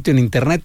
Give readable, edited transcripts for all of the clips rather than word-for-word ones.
sitio en internet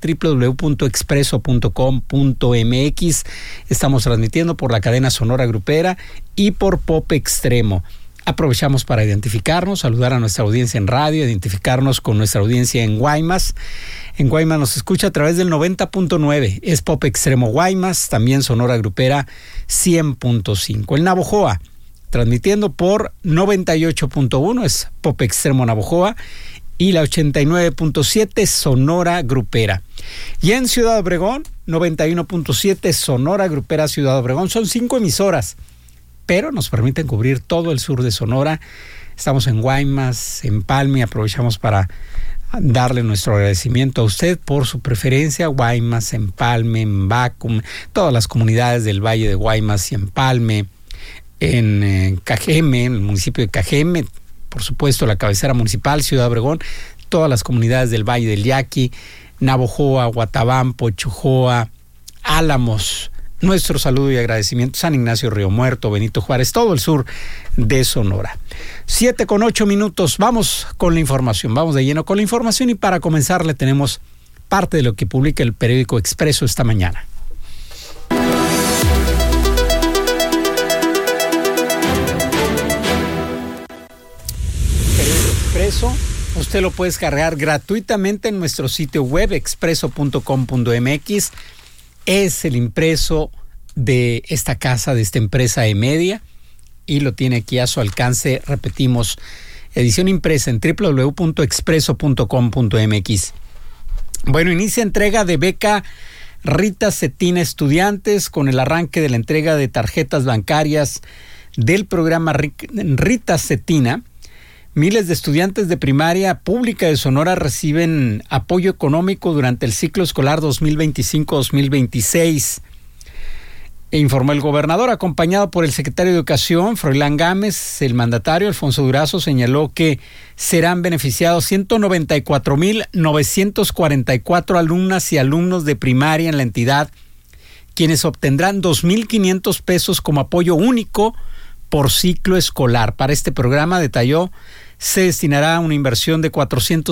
www.expreso.com.mx. Estamos transmitiendo por la cadena Sonora Grupera y por Pop Extremo. Aprovechamos para identificarnos, saludar a nuestra audiencia en radio, identificarnos con nuestra audiencia en Guaymas. En Guaymas nos escucha a través del 90.9, es Pop Extremo Guaymas, también Sonora Grupera 100.5. El Navojoa, transmitiendo por 98.1, es Pop Extremo Navojoa, y la 89.7 Sonora Grupera. Y en Ciudad Obregón, 91.7 Sonora Grupera Ciudad Obregón. Son 5 emisoras, pero nos permiten cubrir todo el sur de Sonora. Estamos en Guaymas, Empalme. Aprovechamos para darle nuestro agradecimiento a usted por su preferencia. Guaymas, Empalme, Mbacum, todas las comunidades del Valle de Guaymas y Empalme, en Cajeme, en el municipio de Cajeme, por supuesto la cabecera municipal, Ciudad Obregón, todas las comunidades del Valle del Yaqui, Navojoa, Guatabampo, Chujoa, Álamos. Nuestro saludo y agradecimiento San Ignacio, Río Muerto, Benito Juárez, todo el sur de Sonora. 7:08. Vamos con la información, vamos de lleno con la información, y para comenzar le tenemos parte de lo que publica el periódico Expreso esta mañana. Expreso, usted lo puede descargar gratuitamente en nuestro sitio web expreso.com.mx. Es el impreso de esta casa, de esta empresa E-Media, y lo tiene aquí a su alcance. Repetimos, edición impresa en www.expreso.com.mx. Bueno, inicia entrega de beca Rita Cetina Estudiantes con el arranque de la entrega de tarjetas bancarias del programa Rita Cetina. Miles de estudiantes de primaria pública de Sonora reciben apoyo económico durante el ciclo escolar 2025-2026. Informó el gobernador, acompañado por el secretario de Educación, Froilán Gámez. El mandatario, Alfonso Durazo, señaló que serán beneficiados 194,944 alumnas y alumnos de primaria en la entidad, quienes obtendrán 2,500 pesos como apoyo único por ciclo escolar. Para este programa, detalló, se destinará una inversión de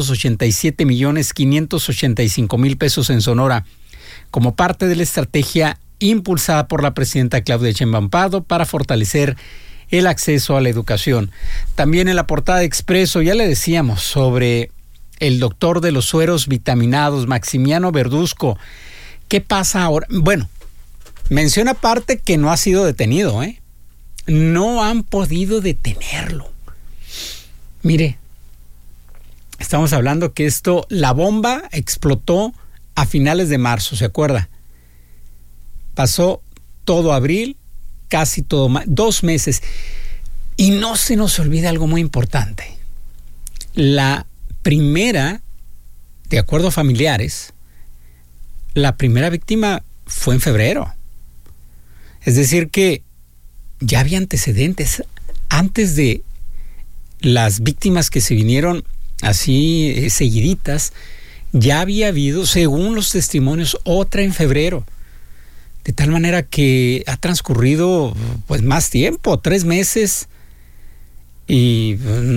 487,585,000 pesos en Sonora, como parte de la estrategia impulsada por la presidenta Claudia Sheinbaum Pardo para fortalecer el acceso a la educación. También en la portada de Expreso, ya le decíamos sobre el doctor de los sueros vitaminados, Maximiano Verduzco. ¿Qué pasa ahora? Bueno, menciona aparte que no ha sido detenido, No han podido detenerlo. Mire, estamos hablando que la bomba explotó a finales de marzo, ¿se acuerda? Pasó todo abril, casi todo 2 meses. Y no se nos olvida algo muy importante. La primera, de acuerdo a familiares, la primera víctima fue en febrero. Es decir que ya había antecedentes. Antes de las víctimas que se vinieron así seguiditas, ya había habido, según los testimonios, otra en febrero. De tal manera que ha transcurrido pues más tiempo, 3 meses, y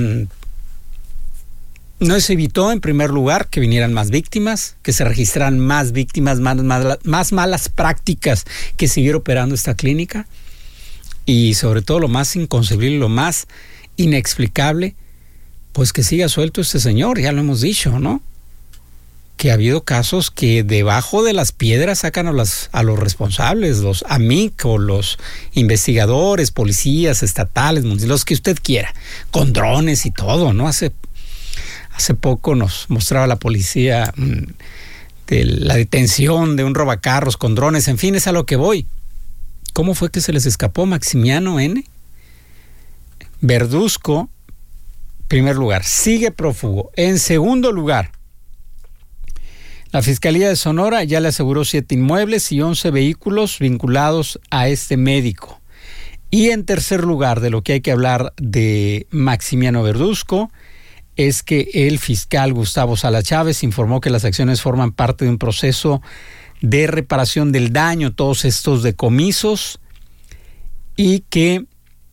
no se evitó, en primer lugar, que vinieran más víctimas, que se registraran más víctimas, más malas prácticas que siguiera operando esta clínica. Y sobre todo lo más inconcebible, lo más inexplicable, pues que siga suelto este señor. Ya lo hemos dicho, ¿no? Que ha habido casos que debajo de las piedras sacan a los responsables, los AMIC o los investigadores, policías estatales, los que usted quiera, con drones y todo, ¿no? Hace poco nos mostraba la policía de la detención de un robacarros con drones. En fin, es a lo que voy. ¿Cómo fue que se les escapó Maximiano N? Verduzco, primer lugar, sigue prófugo. En segundo lugar, la Fiscalía de Sonora ya le aseguró 7 inmuebles y 11 vehículos vinculados a este médico. Y en tercer lugar, de lo que hay que hablar de Maximiano Verduzco, es que el fiscal Gustavo Sala Chávez informó que las acciones forman parte de un proceso de reparación del daño, todos estos decomisos, y que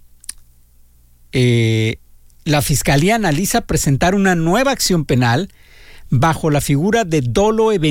la Fiscalía analiza presentar una nueva acción penal bajo la figura de dolo